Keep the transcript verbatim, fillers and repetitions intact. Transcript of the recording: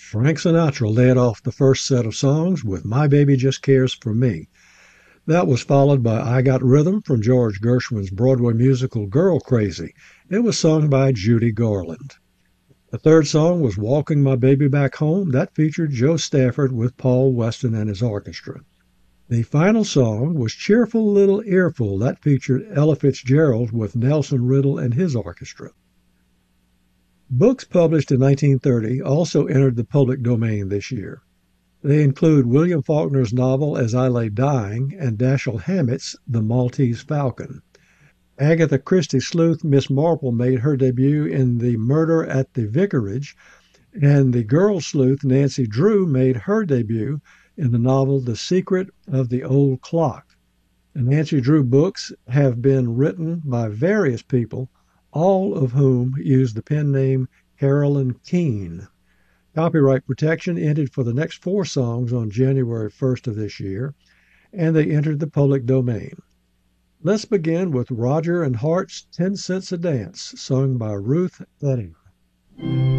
Frank Sinatra led off the first set of songs with My Baby Just Cares for Me. That was followed by I Got Rhythm from George Gershwin's Broadway musical Girl Crazy. It was sung by Judy Garland. The third song was Walking My Baby Back Home. That featured Joe Stafford with Paul Weston and his orchestra. The final song was Cheerful Little Earful. That featured Ella Fitzgerald with Nelson Riddle and his orchestra. Books published in nineteen thirty also entered the public domain this year. They include William Faulkner's novel As I Lay Dying and Dashiell Hammett's The Maltese Falcon. Agatha Christie's sleuth Miss Marple made her debut in The Murder at the Vicarage, and the girl sleuth Nancy Drew made her debut in the novel The Secret of the Old Clock. The Nancy Drew books have been written by various people, all of whom use the pen name Carolyn Keene. Copyright protection ended for the next four songs on January first of this year, and they entered the public domain. Let's begin with Roger and Hart's Ten Cents a Dance, sung by Ruth Etting.